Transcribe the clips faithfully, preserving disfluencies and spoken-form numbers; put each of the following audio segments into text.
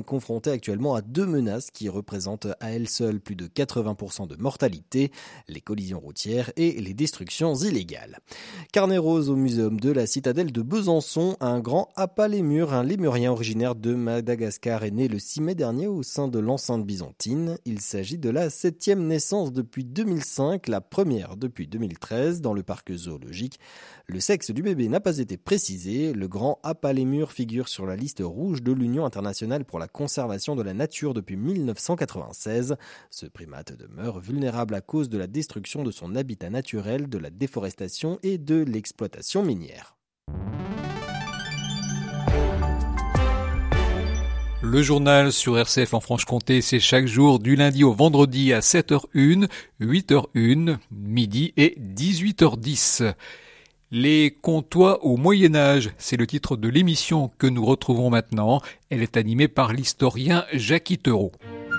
confrontée actuellement à deux menaces qui représentent à elles seules plus de quatre-vingts pour cent de mortalité, les collisions routières et les destructions illégales. Carnet rose au muséum de la citadelle de Besançon, un grand Apa-lémur, un lémurien originaire de Madagascar, est né le six mai dernier au sein de l'enceinte byzantine. Il s'agit de la septième naissance depuis deux mille cinq, la première depuis deux mille treize dans le parc zoologique. Le sexe du bébé n'a pas été précisé. Le grand Apa-lémur figure sur la liste rouge de l'Union internationale pour la conservation de la nature depuis mille neuf cent quatre-vingt-seize. Ce primate demeure vulnérable à cause de la destruction de son habitat naturel, de la déforestation et de l'exploitation minière. Le journal sur R C F en Franche-Comté, c'est chaque jour du lundi au vendredi à sept heures une, huit heures une, midi et dix-huit heures dix. Les Comtois au Moyen-Âge, c'est le titre de l'émission que nous retrouvons maintenant. Elle est animée par l'historien Jacques Itereau.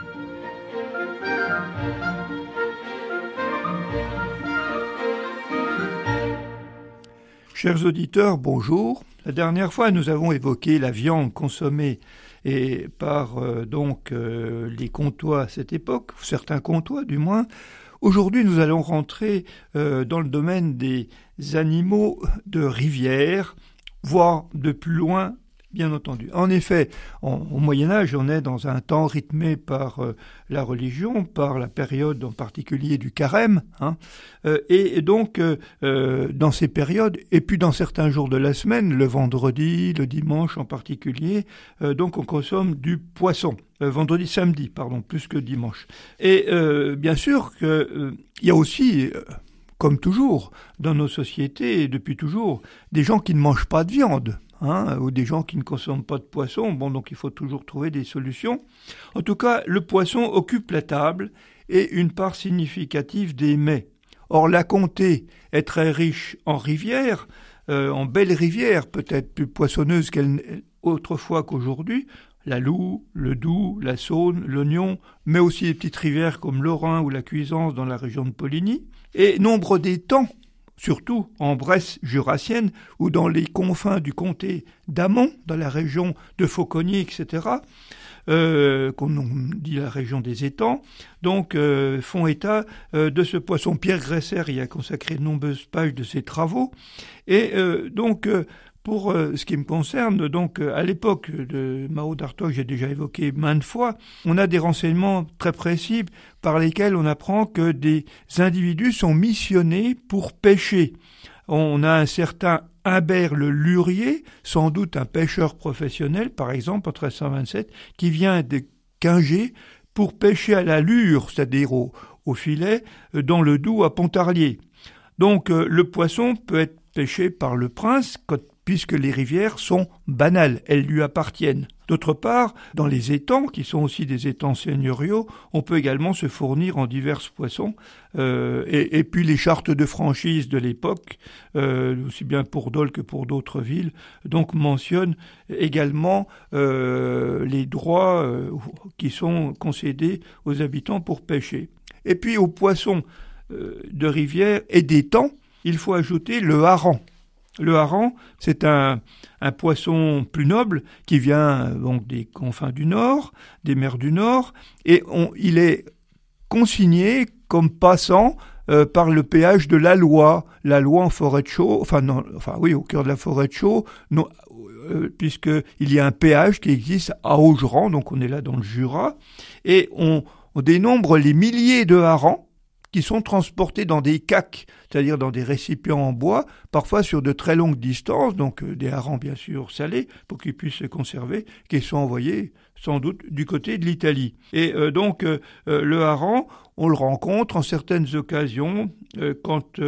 Chers auditeurs, bonjour. La dernière fois, nous avons évoqué la viande consommée et par euh, donc euh, les Comtois à cette époque, certains Comtois du moins. Aujourd'hui, nous allons rentrer euh, dans le domaine des animaux de rivière, voire de plus loin, bien entendu. En effet, en, au Moyen-Âge, on est dans un temps rythmé par euh, la religion, par la période en particulier du carême, hein, euh, et, et donc euh, euh, dans ces périodes, et puis dans certains jours de la semaine, le vendredi, le dimanche en particulier, euh, donc on consomme du poisson. Euh, vendredi, samedi, pardon, plus que dimanche. Et euh, bien sûr qu'il euh, y a aussi, euh, comme toujours, dans nos sociétés, et depuis toujours, des gens qui ne mangent pas de viande. Hein, ou des gens qui ne consomment pas de poisson. Bon, donc il faut toujours trouver des solutions. En tout cas, le poisson occupe la table et une part significative des mets. Or, la Comté est très riche en rivières, euh, en belles rivières, peut-être plus poissonneuses qu'elle autrefois qu'aujourd'hui. La Loue, le Doubs, la Saône, l'Ognon, mais aussi des petites rivières comme l'Orrain ou la Cuisance dans la région de Poligny. Et nombre d'étangs, surtout en Bresse jurassienne ou dans les confins du comté d'Amont, dans la région de Fauconnier, et cetera, euh, qu'on dit la région des étangs, donc euh, font état euh, de ce poisson. Pierre Gresser y a consacré de nombreuses pages de ses travaux. Et euh, donc, euh, pour euh, ce qui me concerne, donc euh, à l'époque de Mao d'Artois, j'ai déjà évoqué maintes fois, on a des renseignements très précis par lesquels on apprend que des individus sont missionnés pour pêcher. On a un certain Humbert le Lurier, sans doute un pêcheur professionnel, par exemple, en treize cent vingt-sept, qui vient de Quingé pour pêcher à la lure, c'est-à-dire au, au filet, dans le Doubs à Pontarlier. Donc euh, le poisson peut être pêché par le prince, puisque les rivières sont banales, elles lui appartiennent. D'autre part, dans les étangs, qui sont aussi des étangs seigneuriaux, on peut également se fournir en divers poissons. Euh, et, et puis les chartes de franchise de l'époque, euh, aussi bien pour Dole que pour d'autres villes, donc mentionnent également euh, les droits euh, qui sont concédés aux habitants pour pêcher. Et puis aux poissons euh, de rivière et d'étangs, il faut ajouter le hareng. Le hareng, c'est un, un poisson plus noble qui vient donc des confins du Nord, des mers du Nord, et on, il est consigné comme passant euh, par le péage de la Loi, la Loi en forêt de Chaux, enfin non, enfin oui, au cœur de la forêt de Chaux, non, euh, puisqu'il y a un péage qui existe à Augeran, donc on est là dans le Jura, et on, on dénombre les milliers de harengs qui sont transportés dans des caques, c'est-à-dire dans des récipients en bois, parfois sur de très longues distances, donc euh, des harengs bien sûr salés, pour qu'ils puissent se conserver, qui sont envoyés sans doute du côté de l'Italie. Et euh, donc euh, euh, le hareng, on le rencontre en certaines occasions, euh, quand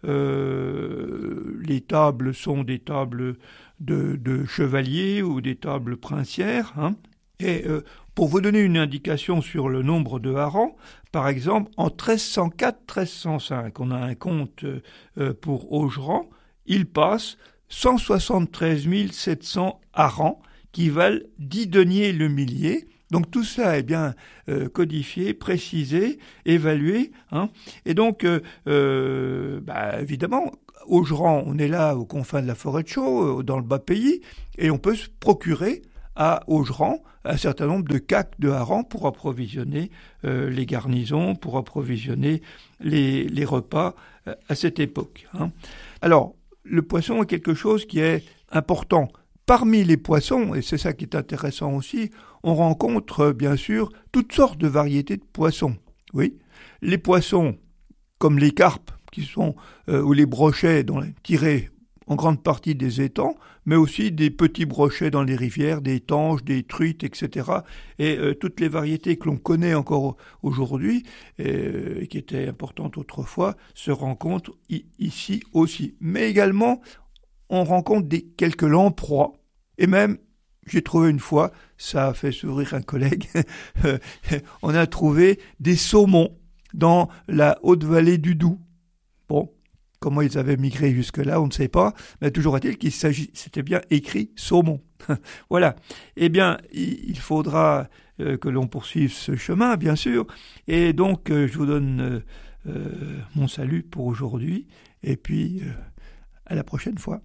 euh, les tables sont des tables de, de chevaliers ou des tables princières, hein. Et euh, pour vous donner une indication sur le nombre de harengs, par exemple, en treize cent quatre treize cent cinq, on a un compte euh, pour Augeran, il passe cent soixante-treize mille sept cents harengs qui valent dix deniers le millier. Donc tout ça est bien euh, codifié, précisé, évalué, hein. Et donc, euh, euh, bah, évidemment, Augeran, on est là aux confins de la forêt de Chaux, dans le bas pays, et on peut se procurer à Augeran un certain nombre de caques de harengs pour approvisionner euh, les garnisons, pour approvisionner les, les repas euh, à cette époque. Hein. Alors, le poisson est quelque chose qui est important. Parmi les poissons, et c'est ça qui est intéressant aussi, on rencontre bien sûr toutes sortes de variétés de poissons. Oui, les poissons comme les carpes, qui sont euh, ou les brochets dont, tirés en grande partie des étangs, mais aussi des petits brochets dans les rivières, des tanges, des truites, et cetera. Et euh, toutes les variétés que l'on connaît encore aujourd'hui, euh, et qui étaient importantes autrefois, se rencontrent i- ici aussi. Mais également, on rencontre des, quelques lamproies, et même, j'ai trouvé une fois, ça a fait sourire un collègue, on a trouvé des saumons dans la haute vallée du Doubs. Bon, comment ils avaient migré jusque-là, on ne sait pas, mais toujours est-il qu'il s'agit, c'était bien écrit saumon. Voilà. Eh bien, il faudra euh, que l'on poursuive ce chemin, bien sûr, et donc euh, je vous donne euh, euh, mon salut pour aujourd'hui, et puis euh, à la prochaine fois.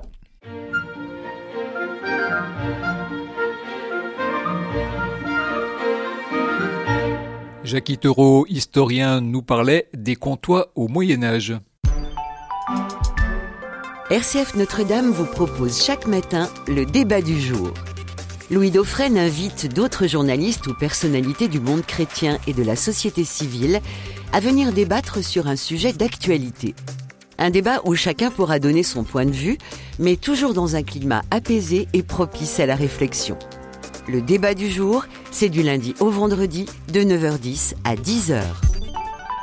Jacques Itereau, historien, nous parlait des Comtois au Moyen-Âge. R C F Notre-Dame vous propose chaque matin le débat du jour. Louis Dauphren invite d'autres journalistes ou personnalités du monde chrétien et de la société civile à venir débattre sur un sujet d'actualité. Un débat où chacun pourra donner son point de vue, mais toujours dans un climat apaisé et propice à la réflexion. Le débat du jour, c'est du lundi au vendredi de neuf heures dix à dix heures.